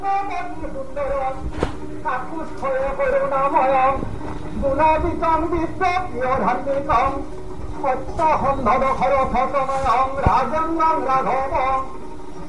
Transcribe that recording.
সুন্দর কাকুশ হয়ে করুণাময়ং গুণাবিতং বিপ্রপ্রিয়ধান্বিকং সত্যহম ধর খর ফসময়ং রাজন্যং রাঘবং